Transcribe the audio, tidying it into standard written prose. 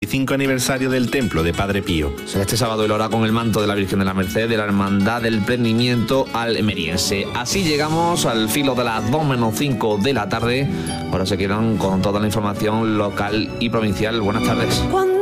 25 aniversario del Templo de Padre Pío. Será este sábado y lo hará con el manto de la Virgen de la Merced de la Hermandad del Prendimiento Almeriense. Así llegamos al filo de las 2 menos 5 de la tarde. Ahora se quedan con toda la información local y provincial. Buenas tardes.